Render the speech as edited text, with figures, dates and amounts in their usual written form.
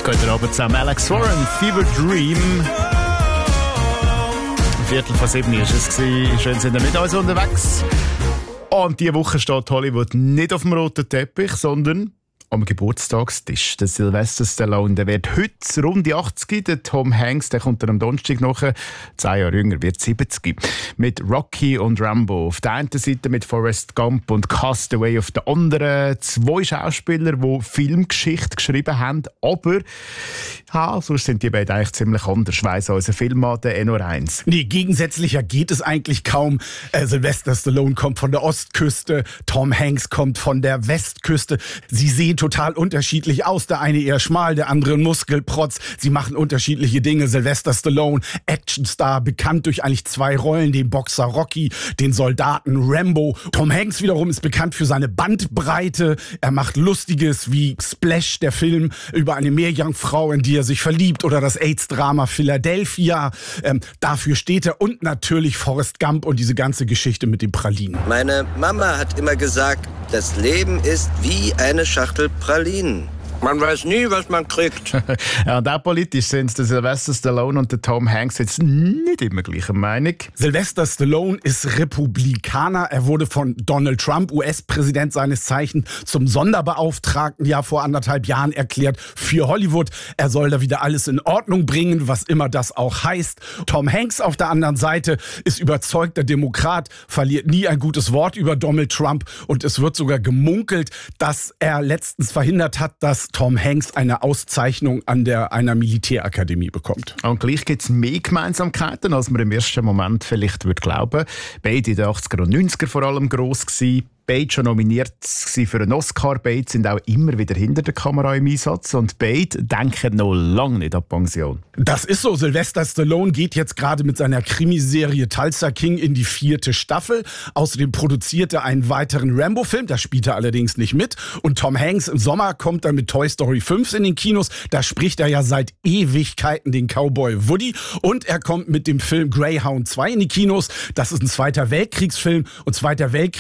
Guten Abend zusammen. Alex Warren, Fever Dream. 6:45 war es. Schön sind wir mit uns unterwegs. Und diese Woche steht Hollywood nicht auf dem roten Teppich, sondern am Geburtstagstisch. Der Sylvester Stallone, der wird heute rund die 80. Der Tom Hanks, der kommt dann am Donnerstag noch. 10 Jahre jünger, wird 70. Mit Rocky und Rambo. Auf der einen Seite mit Forrest Gump und Castaway auf der anderen. 2 Schauspieler, die Filmgeschichte geschrieben haben. Aber sonst sind die beiden eigentlich ziemlich anders. Weiss unser Filmmann, der Enno Reins. Nee, gegensätzlicher geht es eigentlich kaum. Sylvester Stallone kommt von der Ostküste, Tom Hanks kommt von der Westküste. Sie sehen total unterschiedlich aus. Der eine eher schmal, der andere ein Muskelprotz. Sie machen unterschiedliche Dinge. Sylvester Stallone, Actionstar, bekannt durch eigentlich 2 Rollen, den Boxer Rocky, den Soldaten Rambo. Tom Hanks wiederum ist bekannt für seine Bandbreite. Er macht Lustiges wie Splash, der Film über eine Meerjungfrau, in die er sich verliebt, oder das AIDS-Drama Philadelphia. Dafür steht er. Und natürlich Forrest Gump und diese ganze Geschichte mit den Pralinen. Meine Mama hat immer gesagt, das Leben ist wie eine Schachtel Pralinen. Man weiß nie, was man kriegt. Ja, und auch politisch sind der Sylvester Stallone und der Tom Hanks jetzt nicht immer gleicher Meinung. Sylvester Stallone ist Republikaner. Er wurde von Donald Trump, US-Präsident seines Zeichens, zum Sonderbeauftragten vor 1,5 Jahren erklärt für Hollywood. Er soll da wieder alles in Ordnung bringen, was immer das auch heißt. Tom Hanks auf der anderen Seite ist überzeugter Demokrat, verliert nie ein gutes Wort über Donald Trump, und es wird sogar gemunkelt, dass er letztens verhindert hat, dass Tom Hanks eine Auszeichnung an einer Militärakademie bekommt. Und gleich gibt es mehr Gemeinsamkeiten, als man im ersten Moment vielleicht glauben würde. Beide in den 80er und 90er vor allem gross gewesen. Beide schon nominiert für einen Oscar. Beide sind auch immer wieder hinter der Kamera im Einsatz. Und beide denken noch lange nicht an die Pension. Das ist so. Sylvester Stallone geht jetzt gerade mit seiner Krimiserie Tulsa King in die 4. Staffel. Außerdem produziert er einen weiteren Rambo-Film. Da spielt er allerdings nicht mit. Und Tom Hanks im Sommer kommt dann mit Toy Story 5 in den Kinos. Da spricht er ja seit Ewigkeiten den Cowboy Woody. Und er kommt mit dem Film Greyhound 2 in die Kinos. Das ist ein Zweiter Weltkriegsfilm. Und Zweiter Weltkrieg